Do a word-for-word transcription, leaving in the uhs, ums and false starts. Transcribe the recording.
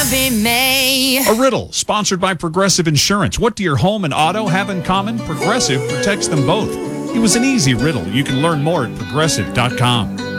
be me. A riddle sponsored by Progressive Insurance. What do your home and auto have in common? Progressive protects them both. It was an easy riddle. You can learn more at progressive dot com.